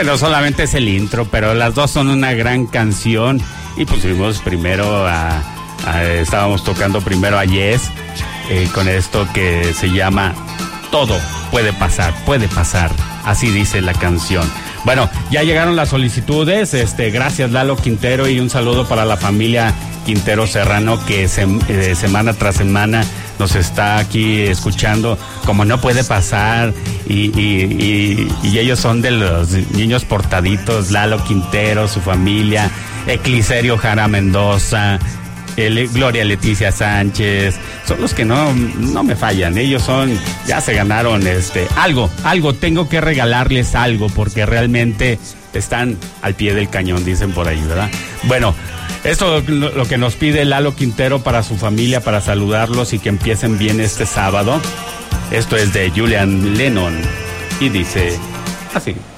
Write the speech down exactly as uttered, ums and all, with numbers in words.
Bueno, solamente es el intro, pero las dos son una gran canción. Y pusimos primero a, a estábamos tocando primero a Yes, eh, con esto que se llama Todo puede pasar, puede pasar. Así dice la canción. Bueno, ya llegaron las solicitudes, este, gracias Lalo Quintero, y un saludo para la familia Quintero Serrano que se, eh, semana tras semana nos está aquí escuchando, como no puede pasar, y, y, y, y ellos son de los niños portaditos, Lalo Quintero, su familia, Ecliserio Jara Mendoza, El, Gloria Leticia Sánchez, son los que no, no me fallan. Ellos son, ya se ganaron este algo, algo, tengo que regalarles algo porque realmente están al pie del cañón, dicen por ahí, ¿verdad? Bueno, esto es lo, lo que nos pide Lalo Quintero para su familia, para saludarlos y que empiecen bien este sábado. Esto es de Julian Lennon y dice así.